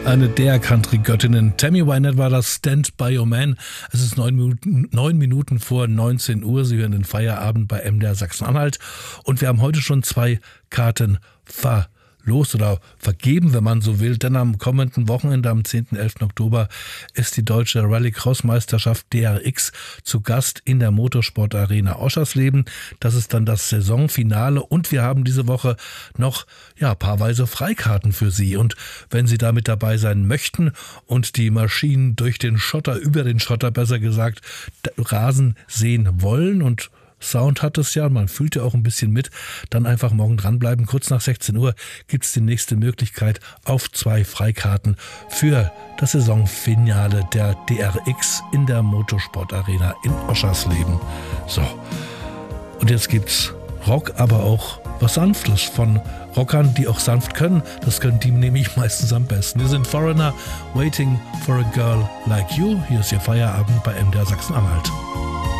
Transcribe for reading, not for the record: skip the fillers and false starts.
Eine der Country-Göttinnen. Tammy Wynette war das, Stand by Your Man. Es ist 9 Minuten vor 19 Uhr. Sie hören den Feierabend bei MDR Sachsen-Anhalt. Und wir haben heute schon 2 Karten verlost oder vergeben, wenn man so will. Denn am kommenden Wochenende, am 10. 11. Oktober, ist die deutsche Rallye-Cross-Meisterschaft DRX zu Gast in der Motorsport-Arena Oschersleben. Das ist dann das Saisonfinale. Und wir haben diese Woche noch paarweise Freikarten für Sie. Und wenn Sie da mit dabei sein möchten und die Maschinen durch den Schotter, über den Schotter besser gesagt, rasen sehen wollen und Sound hat es ja, man fühlt ja auch ein bisschen mit, dann einfach morgen dranbleiben. Kurz nach 16 Uhr gibt es die nächste Möglichkeit auf 2 Freikarten für das Saisonfinale der DRX in der Motorsport-Arena in Oschersleben. So, und jetzt gibt's Rock, aber auch was Sanftes von Rockern, die auch sanft können. Das können die nämlich meistens am besten. Wir sind Foreigner, Waiting for a Girl Like You. Hier ist Ihr Feierabend bei MDR Sachsen-Anhalt.